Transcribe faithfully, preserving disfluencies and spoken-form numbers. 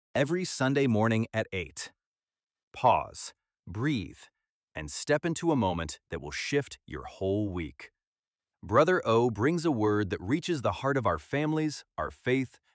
every Sunday morning at eight. Pause, breathe, and step into a moment that will shift your whole week. Brother O brings a word that reaches the heart of our families, our faith,